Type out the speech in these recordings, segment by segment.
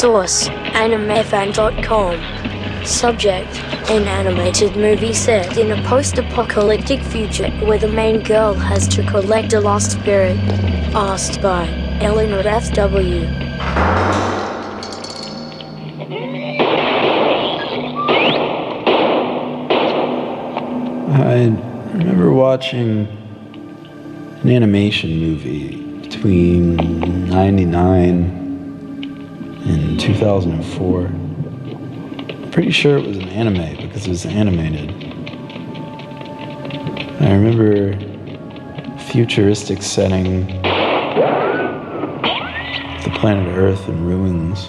Source: AnimeFan.com. Subject: an animated movie set in a post-apocalyptic future where the main girl has to collect a lost spirit. Asked by Eleanor F.W. I remember watching an animation movie between 99 and 2004. I'm pretty sure it was an anime because it was animated. I remember futuristic setting, the planet Earth in ruins.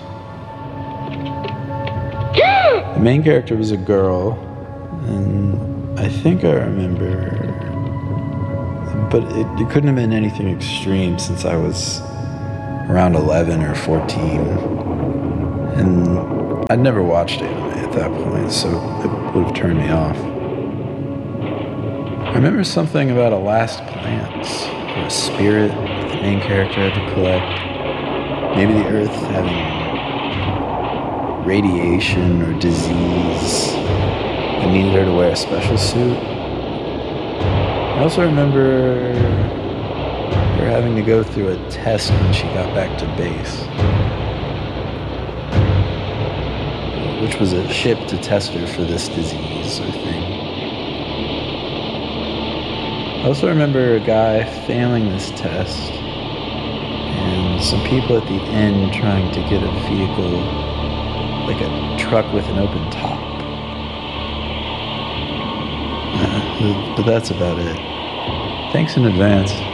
The main character was a girl, and I think I remember, but it couldn't have been anything extreme since I was around 11 or 14, and I'd never watched anime at that point, so it would have turned me off. I remember something about a last plants, or a spirit that the main character had to collect. Maybe the Earth having radiation or disease that needed her to wear a special suit. I also remember her having to go through a test when she got back to base, which was a ship to test her for this disease or thing. I also remember a guy failing this test and some people at the end trying to get a vehicle, like a truck with an open top. But that's about it. Thanks in advance.